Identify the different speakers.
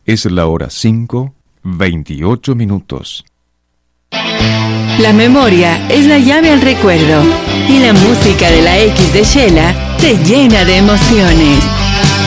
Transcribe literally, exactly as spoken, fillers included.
Speaker 1: Es la hora cinco, veintiocho minutos.
Speaker 2: La memoria es la llave al recuerdo y la música de la X de Shela te llena de emociones.